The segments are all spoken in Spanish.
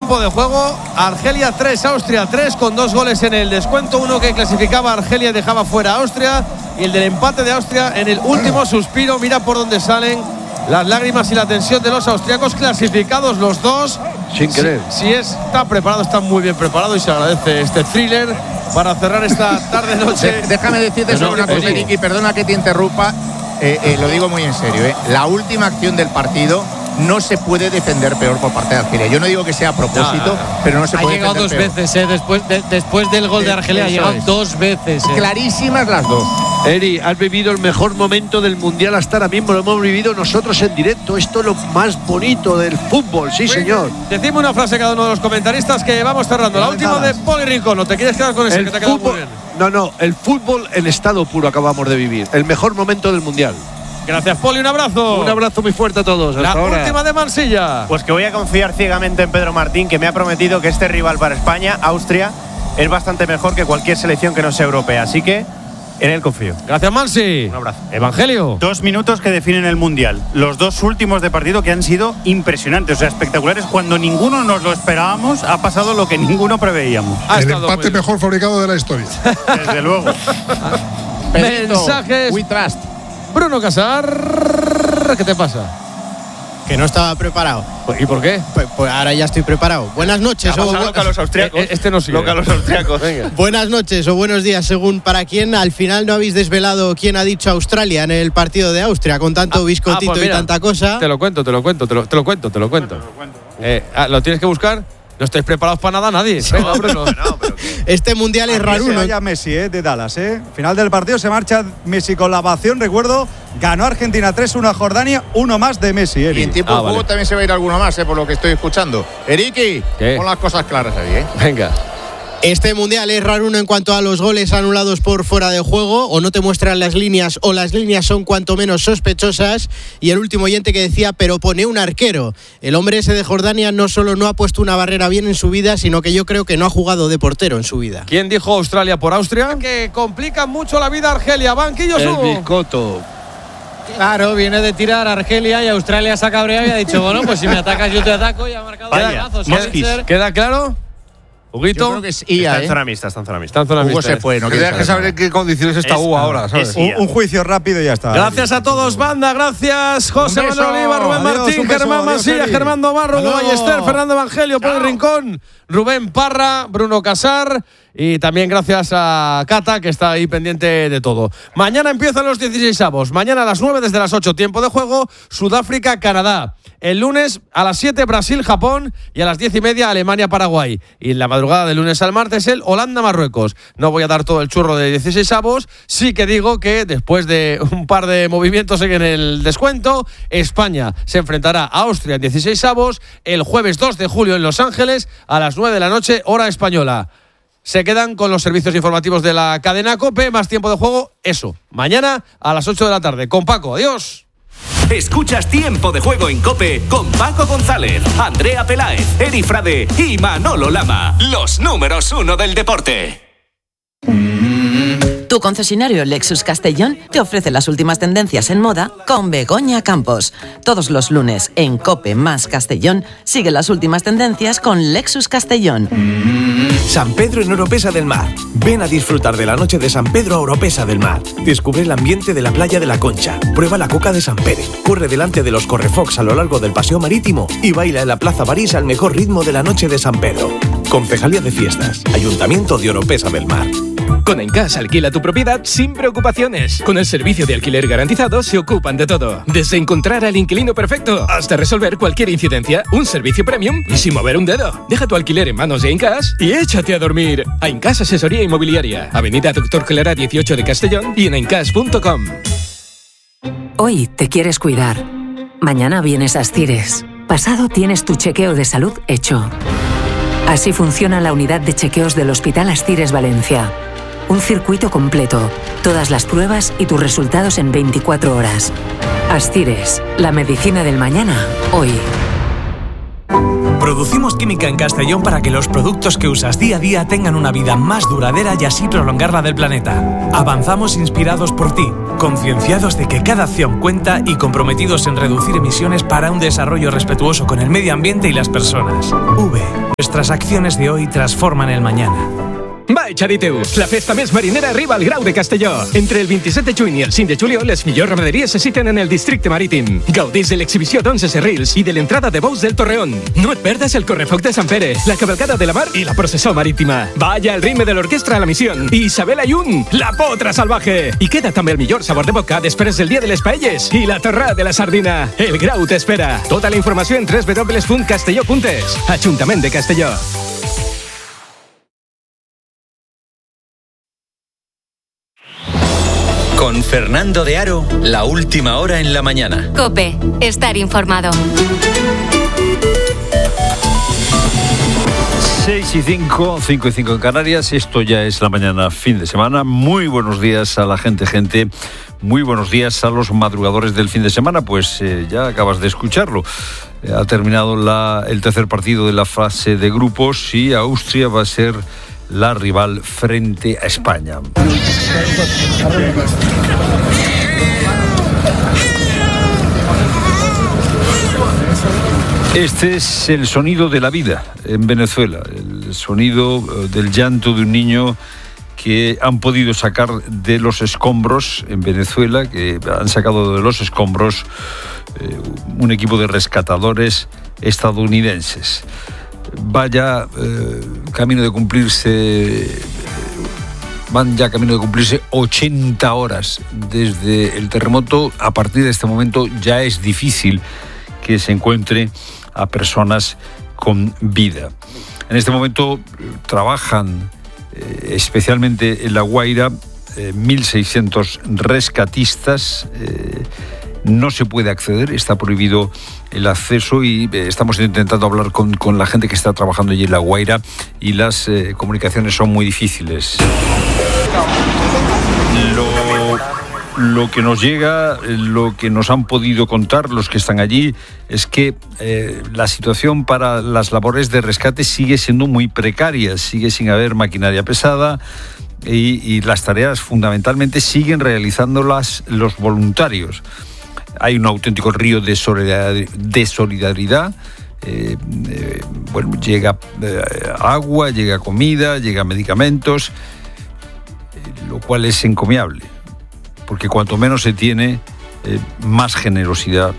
tiempo de juego. Argelia 3, Austria 3, con 2 goles en el descuento. Uno que clasificaba a Argelia y dejaba fuera a Austria. Y el del empate de Austria en el último suspiro. Mira por dónde salen las lágrimas y la tensión de los austriacos, clasificados los dos. Sin querer. Si está preparado, está muy bien preparado y se agradece este thriller para cerrar esta tarde-noche. Déjame decirte solo una cosa, Ricky, perdona que te interrumpa. Lo digo muy en serio. La última acción del partido no se puede defender peor por parte de Argelia. Yo no digo que sea a propósito, pero no se puede defender peor. Ha llegado 2 veces, después del gol de Argelia ha llegado 2 veces. Clarísimas las 2. Eri, has vivido el mejor momento del Mundial hasta ahora mismo. Lo hemos vivido nosotros en directo. Esto es lo más bonito del fútbol, sí, señor. Decime una frase cada uno de los comentaristas que vamos cerrando. La última de Poli Rincón. ¿No te quieres quedar con ese que te ha quedado muy bien? No, el fútbol en estado puro acabamos de vivir. El mejor momento del Mundial. Gracias, Poli, un abrazo. Un abrazo muy fuerte a todos. La última de Mansilla. Pues que voy a confiar ciegamente en Pedro Martín, que me ha prometido que este rival para España, Austria, es bastante mejor que cualquier selección que no sea europea. Así que en él confío. Gracias, Mansi. Un abrazo. Evangelio. 2 minutos que definen el Mundial. Los 2 últimos de partido que han sido impresionantes, o sea, espectaculares. Cuando ninguno nos lo esperábamos, ha pasado lo que ninguno preveíamos. El empate mejor fabricado de la historia. Desde luego. Mensajes. We trust. Bruno Casar, ¿qué te pasa? Que no estaba preparado. ¿Y por qué? Pues ahora ya estoy preparado. Buenas noches. Lo que a los austriacos. Este no sigue. Lo que a los austriacos. Buenas noches o buenos días, según para quién. Al final no habéis desvelado quién ha dicho Australia en el partido de Austria, con tanto biscotito pues mira, y tanta cosa. Te lo cuento. ¿Lo tienes que buscar? No estáis preparados para nada nadie. No, pero este mundial es raro. Se vaya Messi, de Dallas, Final del partido se marcha Messi con la ovación. Recuerdo, ganó Argentina 3-1 a Jordania, uno más de Messi. Y en tiempo de juego también se va a ir alguno más, por lo que estoy escuchando. Eriki, pon las cosas claras ahí, Venga. Este mundial es raro en cuanto a los goles anulados por fuera de juego, o no te muestran las líneas, o las líneas son cuanto menos sospechosas. Y el último oyente que decía, pero pone un arquero. El hombre ese de Jordania no solo no ha puesto una barrera bien en su vida, sino que yo creo que no ha jugado de portero en su vida. ¿Quién dijo Australia por Austria? Que complica mucho la vida a Argelia. Banquillo El Subo. biscoto. Claro, viene de tirar a Argelia y Australia se ha cabreado y ha dicho, bueno, pues si me atacas yo te ataco, y ha marcado golazos. ¿Queda claro? Huguito. Yo creo que es IA, está en zona mixta. Hugo se fue, no Tendrías que saber en qué condiciones está Hugo ahora, ¿sabes? Un juicio rápido y ya está. Gracias a todos, banda. Gracias, José Manuel Oliva, Rubén Martín, Germán Masilla, Germán Domarro, Hugo Ballester, Fernando Evangelio, Poli Rincón, Rubén Parra, Bruno Casar. Y también gracias a Cata, que está ahí pendiente de todo. Mañana empiezan los 16avos. Mañana a las 9, desde las 8, tiempo de juego, Sudáfrica-Canadá. El lunes a las 7, Brasil-Japón. Y a las 10:30, Alemania-Paraguay. Y en la madrugada del lunes al martes, el Holanda-Marruecos. No voy a dar todo el churro de 16avos. Sí que digo que después de un par de movimientos en el descuento, España se enfrentará a Austria en 16avos el jueves 2 de julio en Los Ángeles a las 9 de la noche, hora española. Se quedan con los servicios informativos de la cadena COPE, más tiempo de juego, eso. Mañana a las 8 de la tarde. Con Paco, adiós. Escuchas Tiempo de Juego en COPE con Paco González, Andrea Peláez, Eri Frade y Manolo Lama. Los números 1 del deporte. Tu concesionario Lexus Castellón te ofrece las últimas tendencias en moda con Begoña Campos. Todos los lunes en COPE más Castellón sigue las últimas tendencias con Lexus Castellón. San Pedro en Oropesa del Mar. Ven a disfrutar de la noche de San Pedro a Oropesa del Mar. Descubre el ambiente de la playa de la Concha. Prueba la coca de San Pere. Corre delante de los correfox a lo largo del paseo marítimo y baila en la Plaza París al mejor ritmo de la noche de San Pedro. Concejalía de Fiestas. Ayuntamiento de Oropesa del Mar. Con Encas alquila tu propiedad sin preocupaciones. Con el servicio de alquiler garantizado se ocupan de todo. Desde encontrar al inquilino perfecto hasta resolver cualquier incidencia. Un servicio premium y sin mover un dedo. Deja tu alquiler en manos de Encas y échate a dormir. A Encas Asesoría Inmobiliaria. Avenida Doctor Clara 18 de Castellón y en encas.com. Hoy te quieres cuidar. Mañana vienes a Astires. Pasado tienes tu chequeo de salud hecho. Así funciona la unidad de chequeos del Hospital Astires Valencia. Un circuito completo, todas las pruebas y tus resultados en 24 horas. Astires, la medicina del mañana, hoy. Producimos química en Castellón para que los productos que usas día a día tengan una vida más duradera y así prolongarla del planeta. Avanzamos inspirados por ti, concienciados de que cada acción cuenta y comprometidos en reducir emisiones para un desarrollo respetuoso con el medio ambiente y las personas. Nuestras acciones de hoy transforman el mañana. Va Chariteu, la festa més marinera arriba al Grau de Castelló. Entre el 27 de juny i el 5 de juliol, les millors ramaderies se citen en el districte marítim. Gaudís de l'exhibició d'11 serrils i de l'entrada de bous del Torreón. No et perdes el correfoc de Sant Pere, la cavalcada de la mar i la processó marítima. Vaya el ritme de l'orquestra a la Misión. I Isabel Ayun, la potra salvaje. I queda també el millor sabor de boca després del dia de les paelles i la torrada de la sardina. El Grau t'espera. Tota la informació en www.castelló.es. Ajuntament de Castelló. Con Fernando de Aro, la última hora en la mañana. COPE, estar informado. 6 y 5, 5 y 5 en Canarias. Esto ya es la mañana, fin de semana. Muy buenos días a la gente. Muy buenos días a los madrugadores del fin de semana. Pues ya acabas de escucharlo. Ha terminado el tercer partido de la fase de grupos y Austria va a ser la rival frente a España. Este es el sonido de la vida en Venezuela, el sonido del llanto de un niño que han podido sacar de los escombros en Venezuela, que han sacado de los escombros un equipo de rescatadores estadounidenses. Van camino de cumplirse 80 horas desde el terremoto. A partir de este momento ya es difícil que se encuentre a personas con vida. En este momento trabajan especialmente en La Guaira 1.600 rescatistas. No se puede acceder, está prohibido el acceso y estamos intentando hablar con la gente que está trabajando allí en La Guaira y las comunicaciones son muy difíciles. Lo que nos llega, lo que nos han podido contar los que están allí es que la situación para las labores de rescate sigue siendo muy precaria, sigue sin haber maquinaria pesada y las tareas fundamentalmente siguen realizándolas los voluntarios. Hay un auténtico río de solidaridad. Llega agua, llega comida, llega medicamentos, lo cual es encomiable, porque cuanto menos se tiene, más generosidad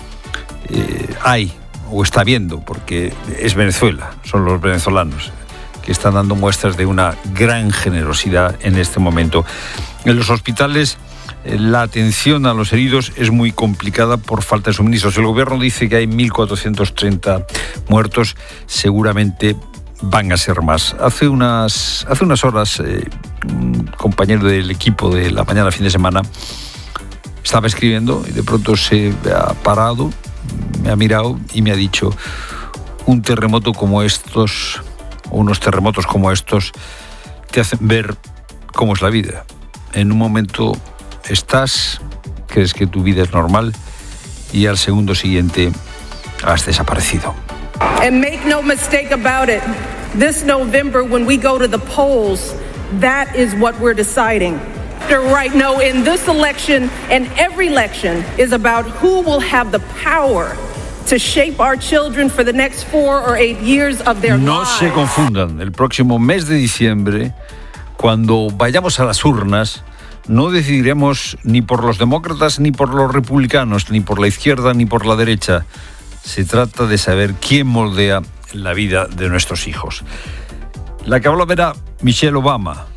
hay o está habiendo, porque es Venezuela, son los venezolanos que están dando muestras de una gran generosidad en este momento. En los hospitales la atención a los heridos es muy complicada por falta de suministros. El gobierno dice que hay 1.430 muertos, seguramente van a ser más. Hace unas horas, un compañero del equipo de la mañana fin de semana estaba escribiendo y de pronto se ha parado, me ha mirado y me ha dicho: un terremoto como estos, o unos terremotos como estos, te hacen ver cómo es la vida. En un momento crees que tu vida es normal y al segundo siguiente has desaparecido. And make no mistake about it, this November when we go to the polls, that is what we're deciding. Right now in this election and every election is about who will have the power to shape our children for the next 4 or 8 years of their lives. No se confundan, el próximo mes de diciembre, cuando vayamos a las urnas, no decidiremos ni por los demócratas, ni por los republicanos, ni por la izquierda, ni por la derecha. Se trata de saber quién moldea la vida de nuestros hijos. La que habló era Michelle Obama,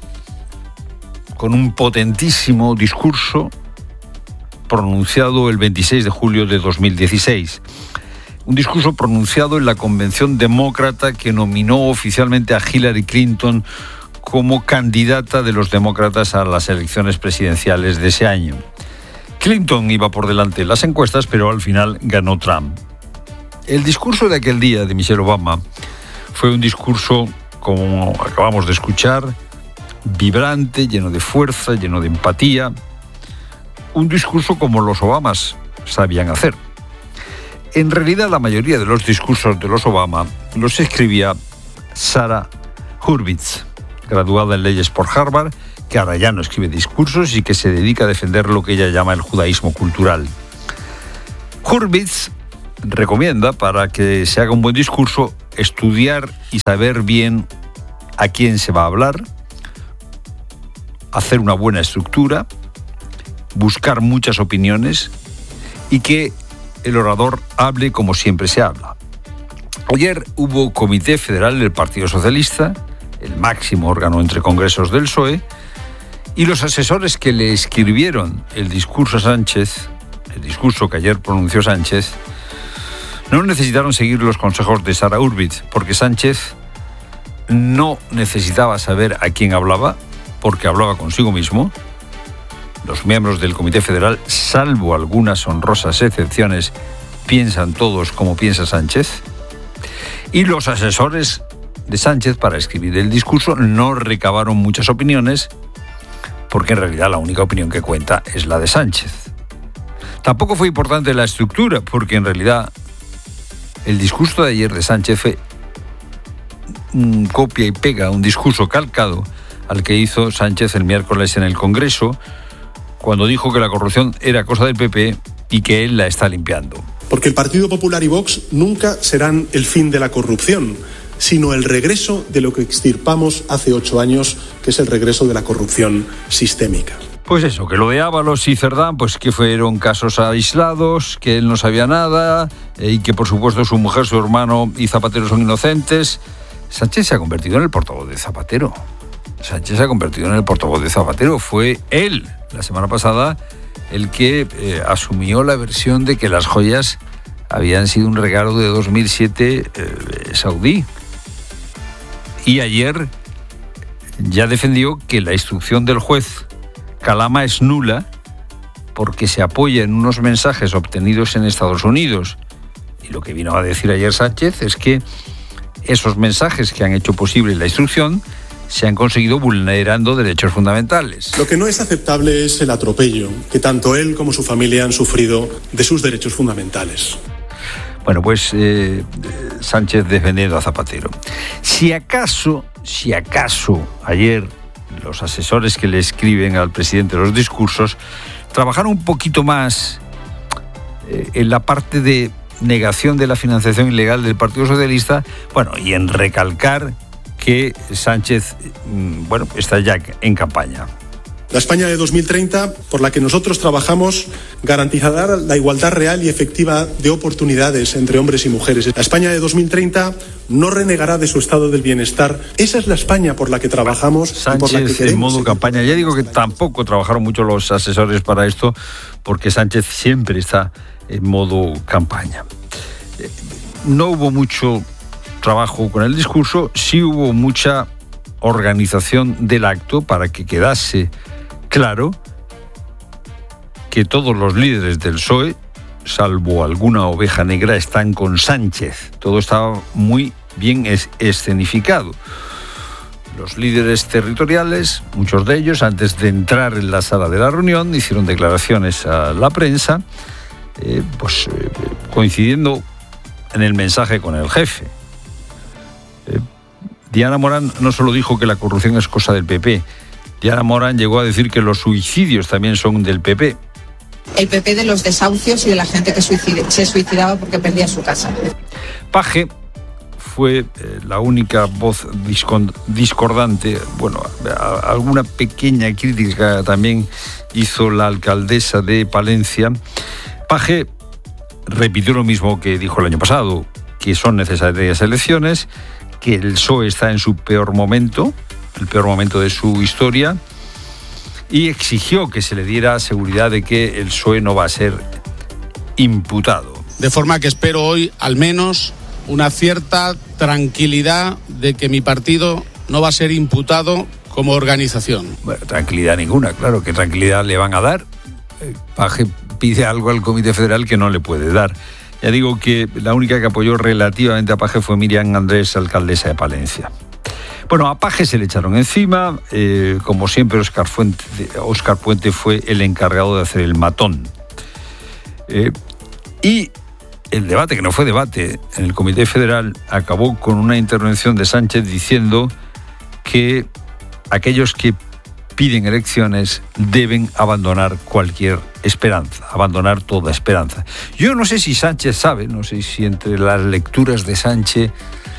con un potentísimo discurso pronunciado el 26 de julio de 2016. Un discurso pronunciado en la convención demócrata que nominó oficialmente a Hillary Clinton como candidata de los demócratas a las elecciones presidenciales de ese año. Clinton iba por delante en las encuestas, pero al final ganó Trump. El discurso de aquel día de Michelle Obama fue un discurso, como acabamos de escuchar, vibrante, lleno de fuerza, lleno de empatía. Un discurso como los Obamas sabían hacer. En realidad, la mayoría de los discursos de los Obama los escribía Sarah Hurwitz, graduada en leyes por Harvard, que ahora ya no escribe discursos y que se dedica a defender lo que ella llama el judaísmo cultural. Hurwitz recomienda, para que se haga un buen discurso, estudiar y saber bien a quién se va a hablar, hacer una buena estructura, buscar muchas opiniones y que el orador hable como siempre se habla. Ayer hubo Comité Federal del Partido Socialista, el máximo órgano entre congresos del PSOE, y los asesores que le escribieron el discurso a Sánchez, el discurso que ayer pronunció Sánchez, no necesitaron seguir los consejos de Sarah Hurwitz, porque Sánchez no necesitaba saber a quién hablaba, porque hablaba consigo mismo. Los miembros del Comité Federal, salvo algunas honrosas excepciones, piensan todos como piensa Sánchez. Y los asesores de Sánchez para escribir el discurso no recabaron muchas opiniones, porque en realidad la única opinión que cuenta es la de Sánchez. Tampoco fue importante la estructura, porque en realidad el discurso de ayer de Sánchez fue copia y pega, un discurso calcado al que hizo Sánchez el miércoles en el Congreso, cuando dijo que la corrupción era cosa del PP y que él la está limpiando. Porque el Partido Popular y Vox nunca serán el fin de la corrupción, sino el regreso de lo que extirpamos hace 8 años, que es el regreso de la corrupción sistémica. Pues eso, que lo de Ábalos y Cerdán, pues que fueron casos aislados, que él no sabía nada y que por supuesto su mujer, su hermano y Zapatero son inocentes. Sánchez se ha convertido en el portavoz de Zapatero. Fue él, la semana pasada, el que asumió la versión de que las joyas habían sido un regalo de 2007 saudí. Y ayer ya defendió que la instrucción del juez Calama es nula porque se apoya en unos mensajes obtenidos en Estados Unidos. Y lo que vino a decir ayer Sánchez es que esos mensajes que han hecho posible la instrucción se han conseguido vulnerando derechos fundamentales. Lo que no es aceptable es el atropello que tanto él como su familia han sufrido de sus derechos fundamentales. Bueno, pues Sánchez defendiendo a Zapatero. Si acaso ayer los asesores que le escriben al presidente los discursos trabajaron un poquito más en la parte de negación de la financiación ilegal del Partido Socialista, bueno, y en recalcar que Sánchez, está ya en campaña. La España de 2030, por la que nosotros trabajamos, garantizará la igualdad real y efectiva de oportunidades entre hombres y mujeres. La España de 2030 no renegará de su estado del bienestar. Esa es la España por la que trabajamos. Sánchez y por la que queremos. En modo campaña. Ya digo que tampoco trabajaron mucho los asesores para esto, porque Sánchez siempre está en modo campaña. No hubo mucho trabajo con el discurso, sí hubo mucha organización del acto para que quedase claro que todos los líderes del PSOE, salvo alguna oveja negra, están con Sánchez. Todo estaba muy bien escenificado. Los líderes territoriales, muchos de ellos, antes de entrar en la sala de la reunión, hicieron declaraciones a la prensa, coincidiendo en el mensaje con el jefe. Diana Morán no solo dijo que la corrupción es cosa del PP, Diana Morán llegó a decir que los suicidios también son del PP. El PP de los desahucios y de la gente que se suicidaba porque perdía su casa. Paje fue la única voz discordante. Bueno, alguna pequeña crítica también hizo la alcaldesa de Palencia. Paje repitió lo mismo que dijo el año pasado, que son necesarias elecciones, que el PSOE está en su peor momento, el peor momento de su historia, y exigió que se le diera seguridad de que el PSOE no va a ser imputado. De forma que espero hoy, al menos, una cierta tranquilidad de que mi partido no va a ser imputado como organización. Bueno, tranquilidad ninguna, claro, ¿qué tranquilidad le van a dar? Paje pide algo al Comité Federal que no le puede dar. Ya digo que la única que apoyó relativamente a Paje fue Miriam Andrés, alcaldesa de Palencia. Bueno, a Paje se le echaron encima. Como siempre, Óscar Puente fue el encargado de hacer el matón. Y el debate, que no fue debate, en el Comité Federal acabó con una intervención de Sánchez diciendo que aquellos que piden elecciones deben abandonar cualquier esperanza, abandonar toda esperanza. Yo no sé si Sánchez sabe, no sé si entre las lecturas de Sánchez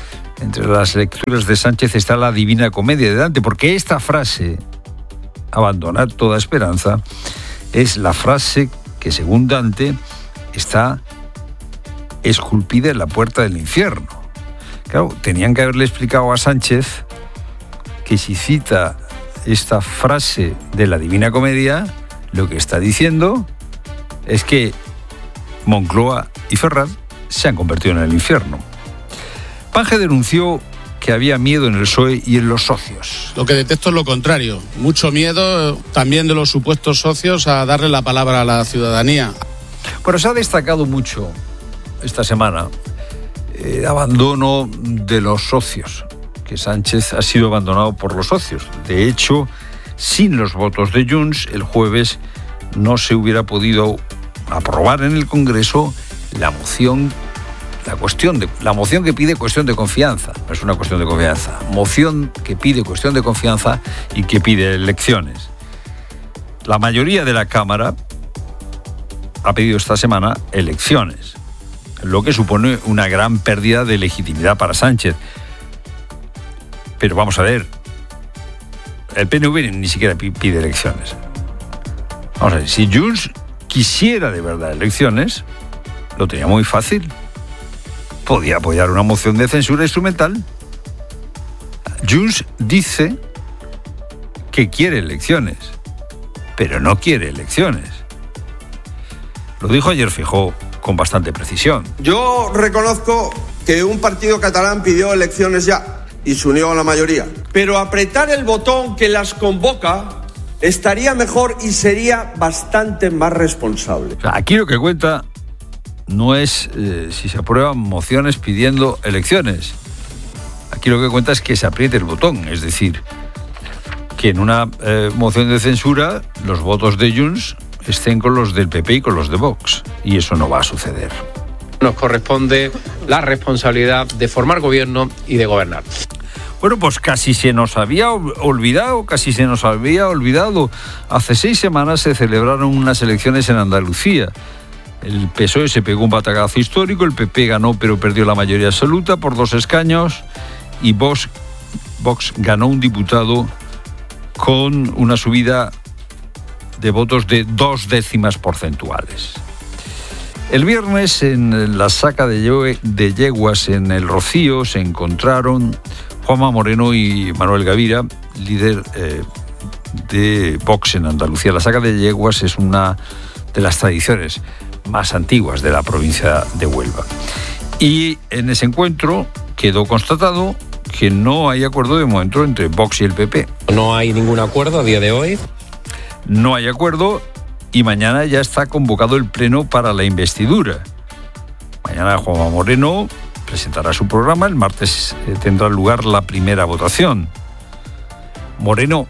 está la Divina Comedia de Dante, porque esta frase, abandonar toda esperanza, es la frase que, según Dante, está esculpida en la puerta del infierno. Claro, tenían que haberle explicado a Sánchez que si cita esta frase de la Divina Comedia, lo que está diciendo es que Moncloa y Ferraz se han convertido en el infierno. Panje denunció que había miedo en el PSOE y en los socios. Lo que detecto es lo contrario, mucho miedo también de los supuestos socios a darle la palabra a la ciudadanía. Pero se ha destacado mucho esta semana el abandono de los socios, que Sánchez ha sido abandonado por los socios. De hecho, sin los votos de Junts, el jueves no se hubiera podido aprobar en el Congreso la moción que pide cuestión de confianza. No es una cuestión de confianza, moción que pide cuestión de confianza y que pide elecciones. La mayoría de la Cámara ha pedido esta semana elecciones, lo que supone una gran pérdida de legitimidad para Sánchez. Pero vamos a ver, el PNV ni siquiera pide elecciones. Vamos a ver, si Junts quisiera de verdad elecciones, lo tenía muy fácil. Podía apoyar una moción de censura instrumental. Junts dice que quiere elecciones, pero no quiere elecciones. Lo dijo ayer Feijóo con bastante precisión. Yo reconozco que un partido catalán pidió elecciones ya y se unió a la mayoría. Pero apretar el botón que las convoca estaría mejor y sería bastante más responsable. O sea, aquí lo que cuenta no es si se aprueban mociones pidiendo elecciones. Aquí lo que cuenta es que se apriete el botón, es decir, que en una moción de censura los votos de Junts estén con los del PP y con los de Vox, y eso no va a suceder. Nos corresponde la responsabilidad de formar gobierno y de gobernar. Bueno, pues casi se nos había olvidado. Hace 6 semanas se celebraron unas elecciones en Andalucía. El PSOE se pegó un batacazo histórico, el PP ganó pero perdió la mayoría absoluta por 2 escaños y Vox ganó un diputado con una subida de votos de 2 décimas porcentuales. El viernes en la saca de yeguas en El Rocío se encontraron Juanma Moreno y Manuel Gavira, líder de Vox en Andalucía. La saca de yeguas es una de las tradiciones más antiguas de la provincia de Huelva. Y en ese encuentro quedó constatado que no hay acuerdo de momento entre Vox y el PP. No hay ningún acuerdo a día de hoy. No hay acuerdo y mañana ya está convocado el pleno para la investidura. Mañana Juanma Moreno presentará su programa, el martes tendrá lugar la primera votación. Moreno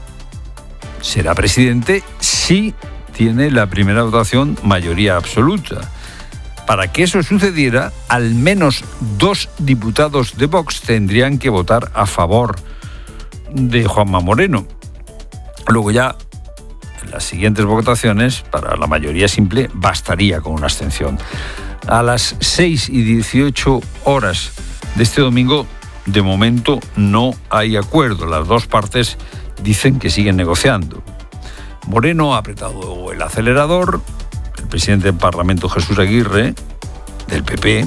será presidente si tiene la primera votación mayoría absoluta. Para que eso sucediera, al menos 2 diputados de Vox tendrían que votar a favor de Juanma Moreno. Luego ya, en las siguientes votaciones, para la mayoría simple, bastaría con una abstención. A las 6:18 de este domingo, de momento no hay acuerdo. Las 2 partes dicen que siguen negociando. Moreno ha apretado el acelerador. El presidente del Parlamento, Jesús Aguirre, del PP,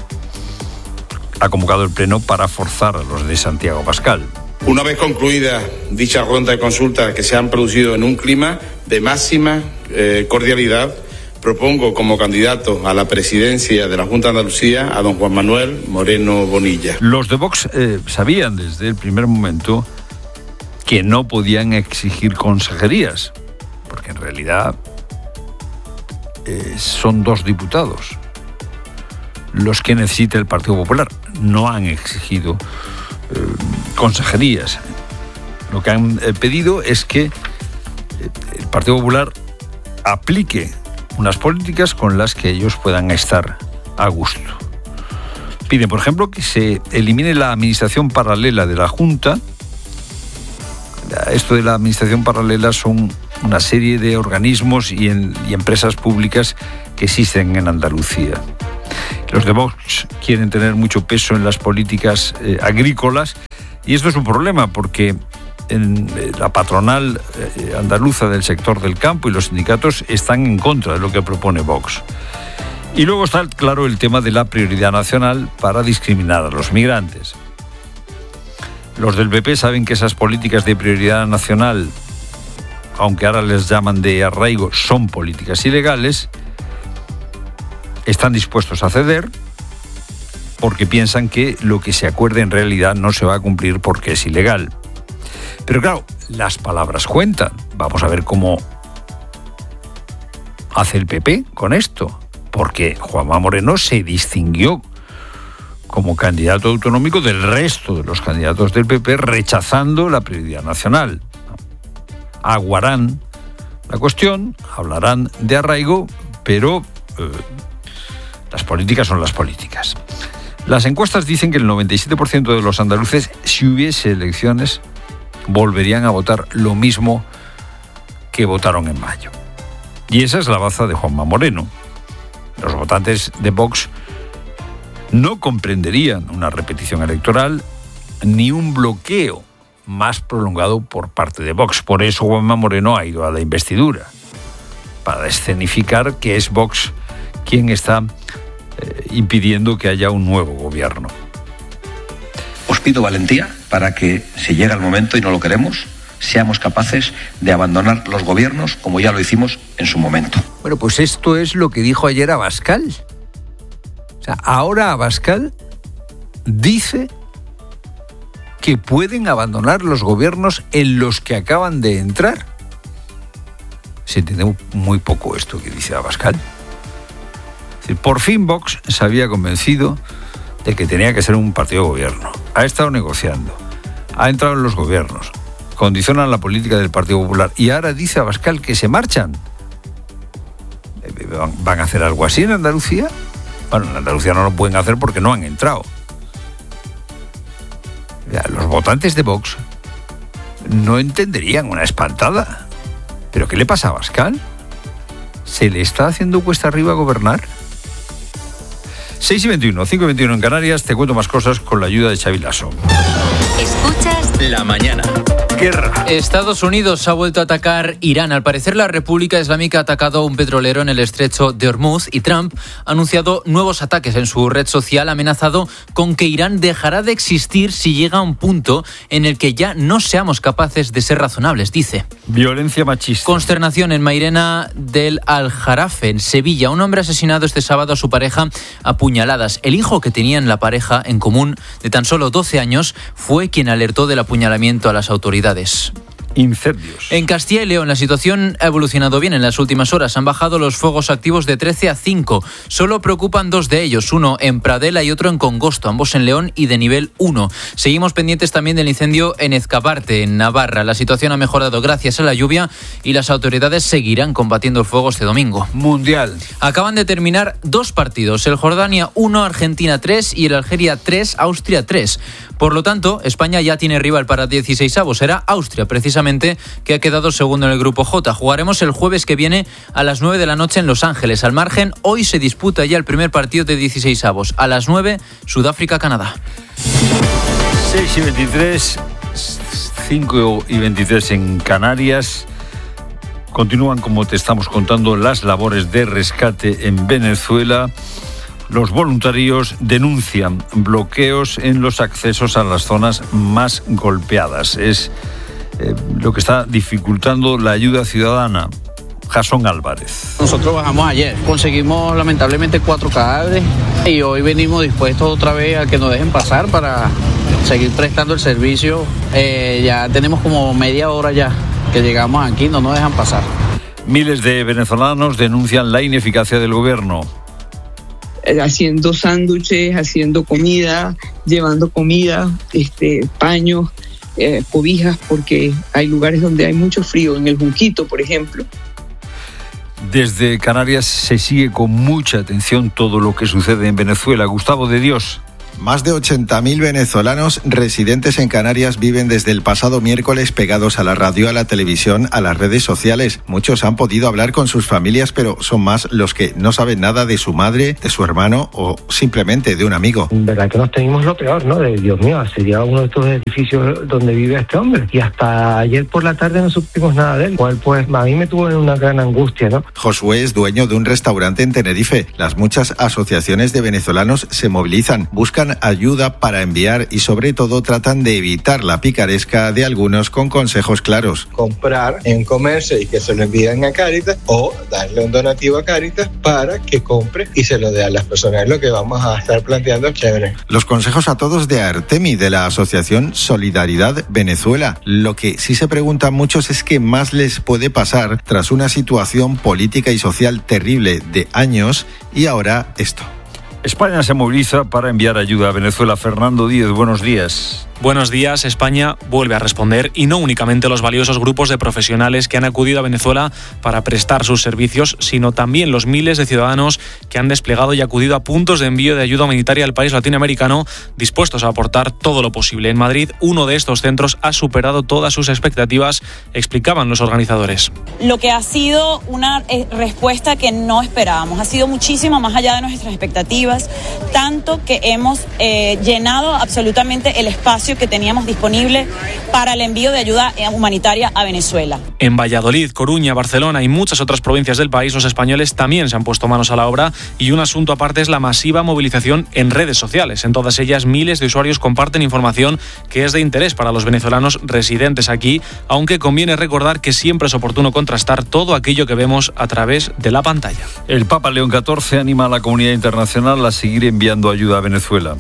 ha convocado el pleno para forzar a los de Santiago Abascal. Una vez concluida dicha ronda de consultas que se han producido en un clima de máxima cordialidad, propongo como candidato a la presidencia de la Junta de Andalucía a don Juan Manuel Moreno Bonilla. Los de Vox sabían desde el primer momento que no podían exigir consejerías, porque en realidad son 2 diputados los que necesita el Partido Popular. No han exigido consejerías. Lo que han pedido es que el Partido Popular aplique unas políticas con las que ellos puedan estar a gusto. Piden, por ejemplo, que se elimine la administración paralela de la Junta. Esto de la administración paralela son una serie de organismos y empresas públicas que existen en Andalucía. Los de Vox quieren tener mucho peso en las políticas agrícolas, y esto es un problema porque en la patronal andaluza del sector del campo y los sindicatos están en contra de lo que propone Vox. Y luego está, claro, el tema de la prioridad nacional para discriminar a los migrantes. Los del PP saben que esas políticas de prioridad nacional, aunque ahora les llaman de arraigo, son políticas ilegales. Están dispuestos a ceder porque piensan que lo que se acuerde en realidad no se va a cumplir porque es ilegal. Pero claro, las palabras cuentan. Vamos a ver cómo hace el PP con esto. Porque Juanma Moreno se distinguió como candidato autonómico del resto de los candidatos del PP, rechazando la prioridad nacional. Aguarán la cuestión, hablarán de arraigo, pero las políticas son las políticas. Las encuestas dicen que el 97% de los andaluces, si hubiese elecciones, volverían a votar lo mismo que votaron en mayo. Y esa es la baza de Juanma Moreno. Los votantes de Vox no comprenderían una repetición electoral ni un bloqueo más prolongado por parte de Vox. Por eso Juanma Moreno ha ido a la investidura, para escenificar que es Vox quien está impidiendo que haya un nuevo gobierno. Os pido valentía para que, si llega el momento y no lo queremos, seamos capaces de abandonar los gobiernos como ya lo hicimos en su momento. Bueno, pues esto es lo que dijo ayer Abascal. O sea, ahora Abascal dice que pueden abandonar los gobiernos en los que acaban de entrar. Se entiende muy poco esto que dice Abascal. Es decir, por fin Vox se había convencido de que tenía que ser un partido de gobierno. Ha estado negociando, ha entrado en los gobiernos, condicionan la política del Partido Popular y ahora dice Abascal que se marchan. ¿Van a hacer algo así en Andalucía? Bueno, en Andalucía no lo pueden hacer porque no han entrado. Los votantes de Vox no entenderían una espantada. ¿Pero qué le pasa a Abascal? ¿Se le está haciendo cuesta arriba gobernar? 6:21, 5:21 en Canarias. Te cuento más cosas con la ayuda de Xavi Lasso. Escuchas La Mañana. Guerra. Estados Unidos ha vuelto a atacar Irán. Al parecer, la República Islámica ha atacado un petrolero en el estrecho de Hormuz y Trump ha anunciado nuevos ataques en su red social, amenazado con que Irán dejará de existir si llega a un punto en el que ya no seamos capaces de ser razonables, dice. Violencia machista. Consternación en Mairena del Aljarafe, en Sevilla. Un hombre asesinado este sábado a su pareja a puñaladas. El hijo que tenían la pareja en común, de tan solo 12 años, fue quien alertó del apuñalamiento a las autoridades. Incendios. En Castilla y León la situación ha evolucionado bien en las últimas horas. Han bajado los fuegos activos de 13 a 5. Solo preocupan 2 de ellos, uno en Pradela y otro en Congosto, ambos en León y de nivel 1. Seguimos pendientes también del incendio en Ezcabarte, en Navarra. La situación ha mejorado gracias a la lluvia y las autoridades seguirán combatiendo el fuego este domingo. Mundial. Acaban de terminar 2 partidos, el Jordania 1, Argentina 3 y el Algeria 3, Austria 3. Por lo tanto, España ya tiene rival para 16avos. Será Austria, precisamente, que ha quedado segundo en el grupo J. Jugaremos el jueves que viene a las 9 de la noche en Los Ángeles. Al margen, hoy se disputa ya el primer partido de 16avos. A las 9, Sudáfrica-Canadá. 6:23, 5:23 en Canarias. Continúan, como te estamos contando, las labores de rescate en Venezuela. Los voluntarios denuncian bloqueos en los accesos a las zonas más golpeadas. Es lo que está dificultando la ayuda ciudadana. Jasón Álvarez. Nosotros bajamos ayer, conseguimos lamentablemente 4 cadáveres y hoy venimos dispuestos otra vez a que nos dejen pasar para seguir prestando el servicio. Ya tenemos como media hora ya que llegamos aquí, no nos dejan pasar. Miles de venezolanos denuncian la ineficacia del gobierno. Haciendo sándwiches, haciendo comida, llevando comida, paños, cobijas, porque hay lugares donde hay mucho frío, en el Junquito, por ejemplo. Desde Canarias se sigue con mucha atención todo lo que sucede en Venezuela. Gustavo de Dios. Más de 80.000 venezolanos residentes en Canarias viven desde el pasado miércoles pegados a la radio, a la televisión, a las redes sociales. Muchos han podido hablar con sus familias, pero son más los que no saben nada de su madre, de su hermano o simplemente de un amigo. En verdad que nos temimos lo peor, ¿no? De Dios mío, sería uno de estos edificios donde vive este hombre. Y hasta ayer por la tarde no supimos nada de él. Cual, pues a mí me tuvo en una gran angustia, ¿no? Josué es dueño de un restaurante en Tenerife. Las muchas asociaciones de venezolanos se movilizan, buscan ayuda para enviar y sobre todo tratan de evitar la picaresca de algunos con consejos claros. Comprar en comercio y que se lo envíen a Cáritas o darle un donativo a Cáritas para que compre y se lo dé a las personas. Es lo que vamos a estar planteando, chévere. Los consejos a todos de Artemi, de la Asociación Solidaridad Venezuela. Lo que sí se preguntan muchos es qué más les puede pasar tras una situación política y social terrible de años y ahora esto. España se moviliza para enviar ayuda a Venezuela. Fernando Díez, buenos días. Buenos días. España vuelve a responder y no únicamente los valiosos grupos de profesionales que han acudido a Venezuela para prestar sus servicios, sino también los miles de ciudadanos que han desplegado y acudido a puntos de envío de ayuda humanitaria al país latinoamericano, dispuestos a aportar todo lo posible. En Madrid, uno de estos centros ha superado todas sus expectativas, explicaban los organizadores. Lo que ha sido una respuesta que no esperábamos, ha sido muchísimo más allá de nuestras expectativas, tanto que hemos llenado absolutamente el espacio que teníamos disponible para el envío de ayuda humanitaria a Venezuela. En Valladolid, Coruña, Barcelona y muchas otras provincias del país, los españoles también se han puesto manos a la obra y un asunto aparte es la masiva movilización en redes sociales. En todas ellas, miles de usuarios comparten información que es de interés para los venezolanos residentes aquí, aunque conviene recordar que siempre es oportuno contrastar todo aquello que vemos a través de la pantalla. El Papa León XIV anima a la comunidad internacional a seguir enviando ayuda a Venezuela.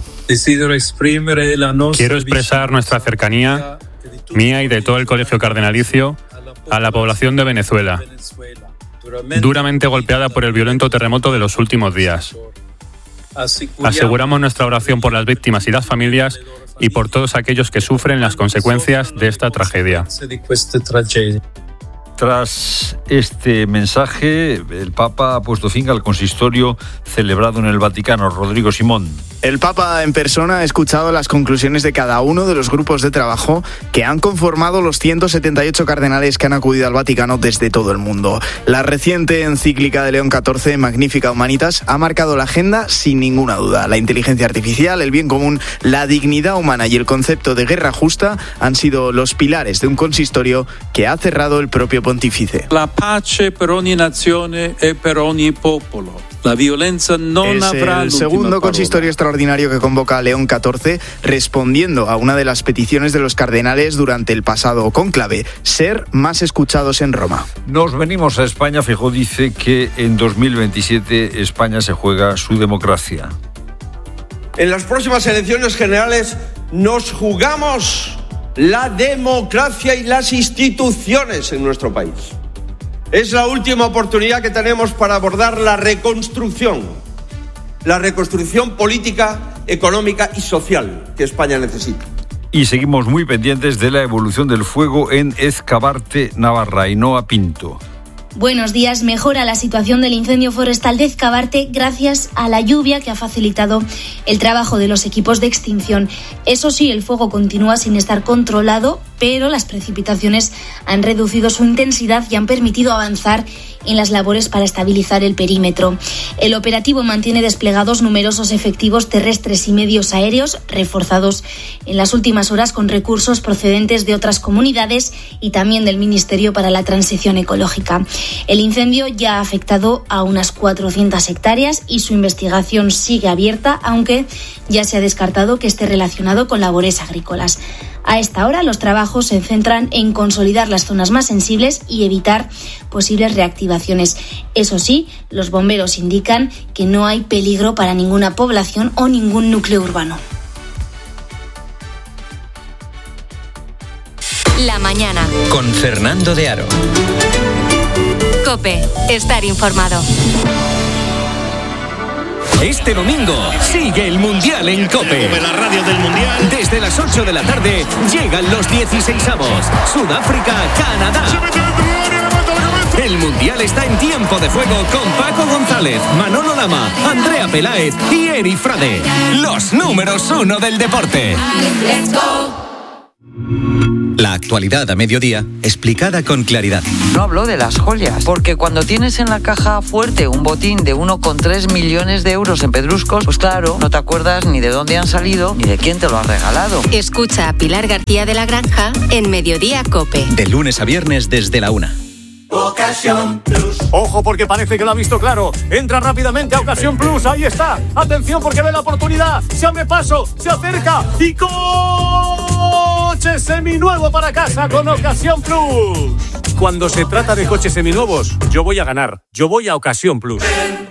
Quiero expresar nuestra cercanía, mía y de todo el Colegio Cardenalicio, a la población de Venezuela, duramente golpeada por el violento terremoto de los últimos días. Aseguramos nuestra oración por las víctimas y las familias y por todos aquellos que sufren las consecuencias de esta tragedia. Tras este mensaje, el Papa ha puesto fin al consistorio celebrado en el Vaticano. Rodrigo Simón. El Papa en persona ha escuchado las conclusiones de cada uno de los grupos de trabajo que han conformado los 178 cardenales que han acudido al Vaticano desde todo el mundo. La reciente encíclica de León XIV, Magnificat Humanitas, ha marcado la agenda sin ninguna duda. La inteligencia artificial, el bien común, la dignidad humana y el concepto de guerra justa han sido los pilares de un consistorio que ha cerrado el propio pontífice. La pace per ogni nazione e per ogni popolo. La violencia no habrá el segundo consistorio extraordinario que convoca a León XIV, respondiendo a una de las peticiones de los cardenales durante el pasado cónclave, ser más escuchados en Roma. Nos venimos a España. Feijóo dice que en 2027 España se juega su democracia. En las próximas elecciones generales nos jugamos la democracia y las instituciones en nuestro país. Es la última oportunidad que tenemos para abordar la reconstrucción política, económica y social que España necesita. Y seguimos muy pendientes de la evolución del fuego en Ezcabarte, Navarra. Ainhoa Pinto. Buenos días. Mejora la situación del incendio forestal de Ezcabarte gracias a la lluvia que ha facilitado el trabajo de los equipos de extinción. Eso sí, el fuego continúa sin estar controlado, pero las precipitaciones han reducido su intensidad y han permitido avanzar en las labores para estabilizar el perímetro. El operativo mantiene desplegados numerosos efectivos terrestres y medios aéreos, reforzados en las últimas horas con recursos procedentes de otras comunidades y también del Ministerio para la Transición Ecológica. El incendio ya ha afectado a unas 400 hectáreas y su investigación sigue abierta, aunque ya se ha descartado que esté relacionado con labores agrícolas. A esta hora, los trabajos se centran en consolidar las zonas más sensibles y evitar posibles reactivaciones. Eso sí, los bomberos indican que no hay peligro para ninguna población o ningún núcleo urbano. La mañana. Con Fernando de Aro. COPE. Estar informado. Este domingo sigue el Mundial en COPE. La radio del Mundial. Desde las 8 de la tarde llegan los 16avos. Sudáfrica, Canadá. Se mete dentro del área, levanta la cabeza. El Mundial está en Tiempo de Juego con Paco González, Manolo Lama, Andrea Peláez y Eri Frade. Los números 1 del deporte. La actualidad a mediodía, explicada con claridad. No hablo de las joyas, porque cuando tienes en la caja fuerte un botín de 1,3 millones de euros en pedruscos, pues claro, no te acuerdas ni de dónde han salido ni de quién te lo ha regalado. Escucha a Pilar García de la Granja en Mediodía COPE. De lunes a viernes desde la 1. Ocasión Plus. Ojo, porque parece que lo ha visto claro. Entra rápidamente a Ocasión Plus. Ahí está. Atención, porque ve la oportunidad. Se abre paso, se acerca y coche seminuevo para casa con Ocasión Plus. Cuando se trata de coches seminuevos, yo voy a ganar. Yo voy a Ocasión Plus.